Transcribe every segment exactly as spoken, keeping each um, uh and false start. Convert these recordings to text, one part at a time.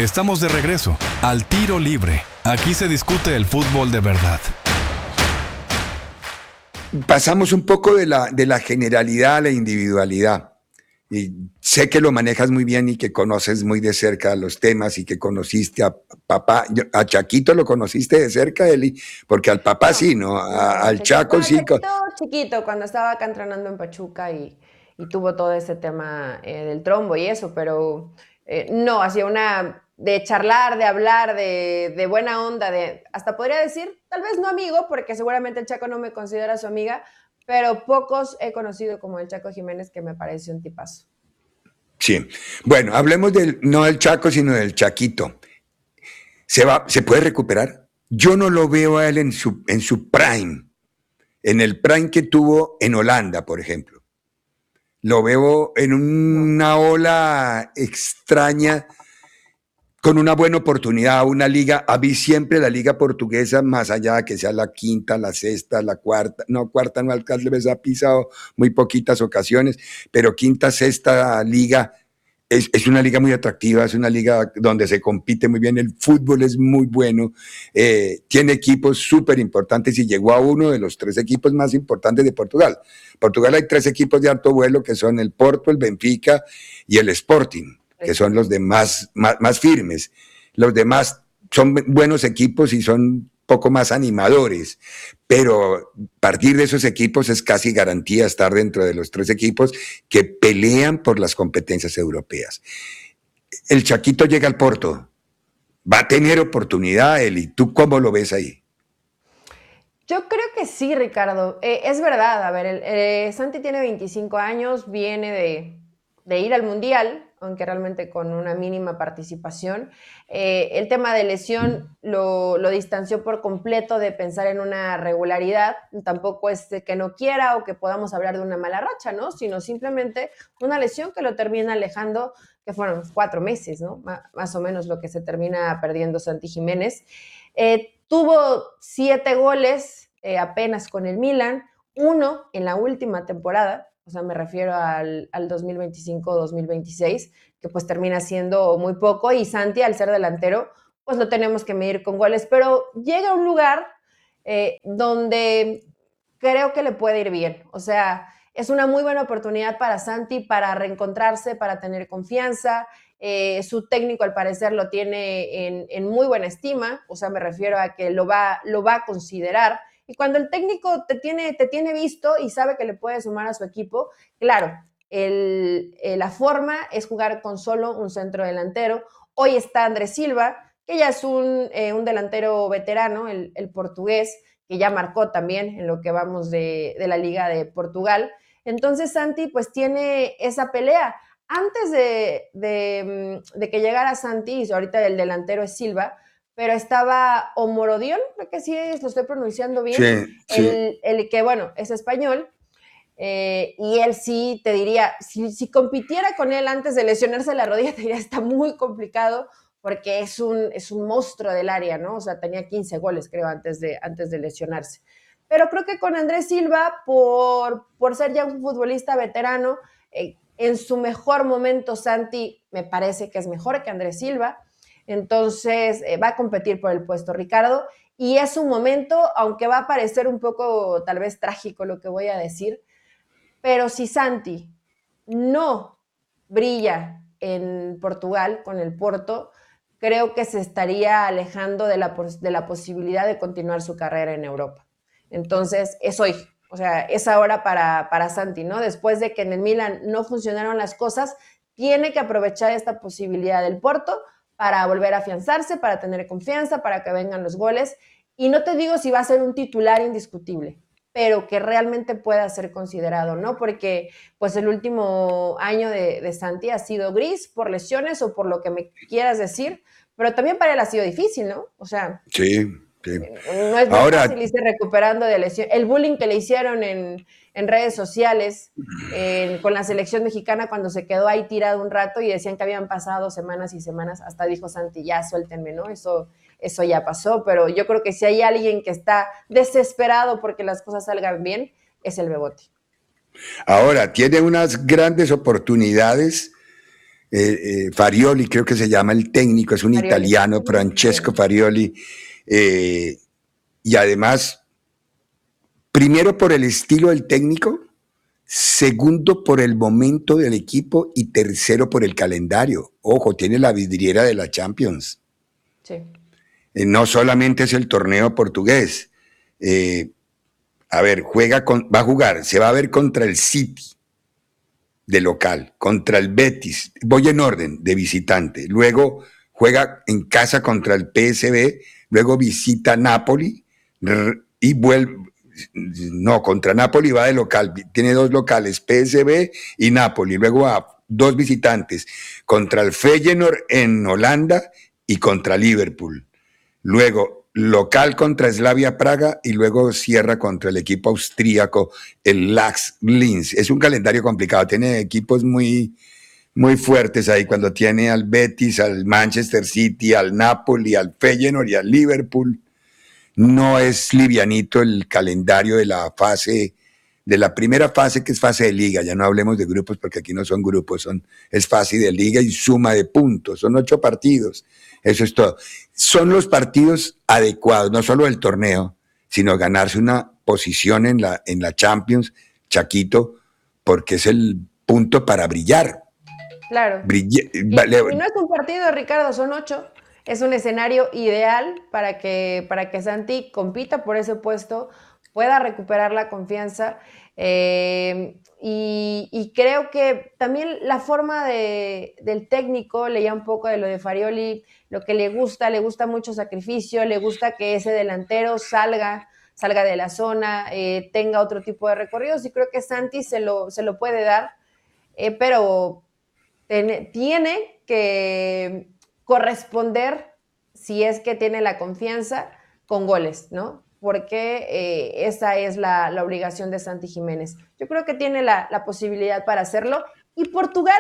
Estamos de regreso al Tiro Libre. Aquí se discute el fútbol de verdad. Pasamos un poco de la, de la generalidad a la individualidad. Y sé que lo manejas muy bien y que conoces muy de cerca los temas y que conociste a papá, a Chaquito lo conociste de cerca, Eli, porque al papá no, sí, ¿no? A, no al Chaquito, Chaco bueno, sí. Chaquito chiquito, cuando estaba acá entrenando en Pachuca y, y tuvo todo ese tema eh, del trombo y eso, pero eh, no, hacía una de charlar, de hablar, de, de buena onda, de hasta podría decir, tal vez no amigo, porque seguramente el Chaco no me considera su amiga, pero pocos he conocido como el Chaco Jiménez, que me parece un tipazo. Sí, bueno, hablemos del, no del Chaco, sino del Chaquito. ¿Se, va, ¿Se puede recuperar? Yo no lo veo a él en su, en su prime, en el prime que tuvo en Holanda, por ejemplo. Lo veo en una ola extraña, con una buena oportunidad, una liga, a mí siempre la liga portuguesa, más allá de que sea la quinta, la sexta, la cuarta, no, cuarta no alcanza, les ha pisado muy poquitas ocasiones, pero quinta, sexta liga, es, es una liga muy atractiva, es una liga donde se compite muy bien, el fútbol es muy bueno, eh, tiene equipos súper importantes y llegó a uno de los tres equipos más importantes de Portugal. Portugal hay tres equipos de alto vuelo que son el Porto, el Benfica y el Sporting, que son los demás más, más firmes. Los demás son buenos equipos y son poco más animadores, pero partir de esos equipos es casi garantía estar dentro de los tres equipos que pelean por las competencias europeas. El Chaquito llega al Porto, va a tener oportunidad él, ¿y tú cómo lo ves ahí? Yo creo que sí, Ricardo. Eh, es verdad, a ver, el, eh, Santi tiene veinticinco años, viene de, de ir al Mundial, aunque realmente con una mínima participación. Eh, el tema de lesión lo, lo distanció por completo de pensar en una regularidad. Tampoco es que no quiera o que podamos hablar de una mala racha, ¿no? Sino simplemente una lesión que lo termina alejando, que fueron cuatro meses, ¿no? M- más o menos lo que se termina perdiendo Santi Jiménez. Eh, tuvo siete goles eh, apenas con el Milan, uno en la última temporada, o sea, me refiero al, al dos mil veinticinco dos mil veintiséis, que pues termina siendo muy poco, y Santi, al ser delantero, pues lo tenemos que medir con goles, pero llega a un lugar eh, donde creo que le puede ir bien, o sea, es una muy buena oportunidad para Santi para reencontrarse, para tener confianza. Eh, su técnico al parecer lo tiene en, en muy buena estima, o sea, me refiero a que lo va, lo va a considerar. Y cuando el técnico te tiene, te tiene visto y sabe que le puede sumar a su equipo, claro, el, eh, la forma es jugar con solo un centro delantero. Hoy está Andrés Silva, que ya es un, eh, un delantero veterano, el, el portugués, que ya marcó también en lo que vamos de, de la Liga de Portugal. Entonces Santi pues tiene esa pelea. Antes de, de, de que llegara Santi, y ahorita el delantero es Silva, pero estaba Omorodion, creo que sí lo estoy pronunciando bien, Sí, sí. el, el que, bueno, es español, eh, y él sí, te diría, si, si compitiera con él antes de lesionarse la rodilla, te diría, está muy complicado, porque es un, es un monstruo del área, ¿no? O sea, tenía quince goles, creo, antes de, antes de lesionarse. Pero creo que con Andrés Silva, por, por ser ya un futbolista veterano, eh, en su mejor momento, Santi me parece que es mejor que Andrés Silva. Entonces, eh, va a competir por el puesto, Ricardo. Y es un momento, aunque va a parecer un poco tal vez trágico lo que voy a decir, pero si Santi no brilla en Portugal con el Porto, creo que se estaría alejando de la, de la posibilidad de continuar su carrera en Europa. Entonces, es hoy, o sea, es ahora para, para Santi, ¿no? Después de que en el Milan no funcionaron las cosas, tiene que aprovechar esta posibilidad del Porto para volver a afianzarse, para tener confianza, para que vengan los goles. Y no te digo si va a ser un titular indiscutible, pero que realmente pueda ser considerado, ¿no? Porque pues el último año de, de Santi ha sido gris por lesiones o por lo que me quieras decir, pero también para él ha sido difícil, ¿no? O sea, Sí, sí. no es, no es Ahora, fácil irse recuperando de lesión. El bullying que le hicieron en, en redes sociales eh, con la selección mexicana cuando se quedó ahí tirado un rato y decían que habían pasado semanas y semanas, hasta dijo Santi, ya suéltenme, ¿no? Eso, eso ya pasó, pero yo creo que si hay alguien que está desesperado porque las cosas salgan bien, es el Bebote. ahora tiene unas grandes oportunidades eh, eh, Farioli, creo que se llama el técnico, es un Farioli. italiano, Francesco Farioli, eh, y además, primero por el estilo del técnico, segundo por el momento del equipo y tercero por el calendario. Ojo, tiene la vidriera de la Champions. Sí. Eh, no solamente es el torneo portugués. Eh, a ver, juega con, va a jugar, se va a ver contra el City de local, contra el Betis, voy en orden, de visitante. Luego juega en casa contra el P S V, luego visita Napoli y vuelve. No, contra Napoli va de local, tiene dos locales, P S V y Napoli, luego a dos visitantes, contra el Feyenoord en Holanda y contra Liverpool. Luego local contra Slavia Praga y luego cierra contra el equipo austríaco, el Lax Linz. Es un calendario complicado, tiene equipos muy, muy fuertes ahí cuando tiene al Betis, al Manchester City, al Napoli, al Feyenoord y al Liverpool. No es livianito el calendario de la fase, de la primera fase, que es fase de liga. Ya no hablemos de grupos porque aquí no son grupos, son, es fase de liga y suma de puntos. Son ocho partidos. Eso es todo. Son los partidos adecuados, no solo del torneo, sino ganarse una posición en la, en la Champions, Chaquito, porque es el punto para brillar. Claro. Brille, y, vale. y no es un partido, Ricardo, son ocho. Es un escenario ideal para que, para que Santi compita por ese puesto, pueda recuperar la confianza. Eh, y, y creo que también la forma de, del técnico, leía un poco de lo de Farioli, lo que le gusta, le gusta mucho sacrificio, le gusta que ese delantero salga, salga de la zona, eh, tenga otro tipo de recorridos, y creo que Santi se lo, se lo puede dar, eh, pero ten, tiene que corresponder, si es que tiene la confianza, con goles, ¿no? Porque eh, esa es la, la obligación de Santi Jiménez. Yo creo que tiene la, la posibilidad para hacerlo. Y Portugal,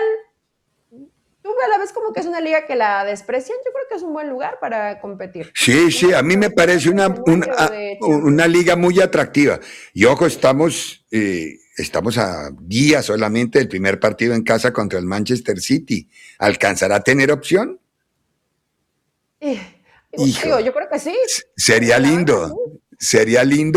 tú a la vez como que es una liga que la desprecian, yo creo que es un buen lugar para competir. Sí, sí, a mí me parece una, una, una liga muy atractiva. Y ojo, estamos, eh, estamos a días solamente del primer partido en casa contra el Manchester City. ¿Alcanzará a tener opción? Eh, Hijo, digo, yo creo que sí. Sería lindo, sería lindo.